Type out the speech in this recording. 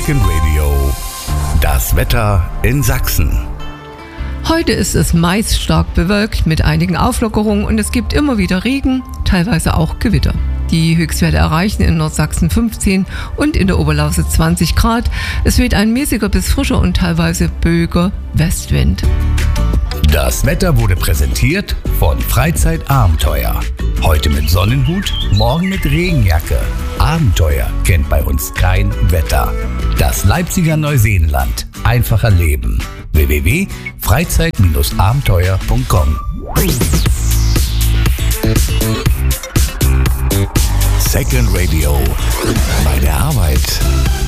Second Radio. Das Wetter in Sachsen. Heute ist es meist stark bewölkt mit einigen Auflockerungen und es gibt immer wieder Regen, teilweise auch Gewitter. Die Höchstwerte erreichen in Nordsachsen 15 und in der Oberlausitz 20 Grad. Es weht ein mäßiger bis frischer und teilweise böiger Westwind. Das Wetter wurde präsentiert von Freizeitabenteuer. Heute mit Sonnenhut, morgen mit Regenjacke. Abenteuer kennt bei uns kein Wetter. Das Leipziger Neuseenland. Einfach erleben. www.freizeit-abenteuer.com. Second Radio. Bei der Arbeit.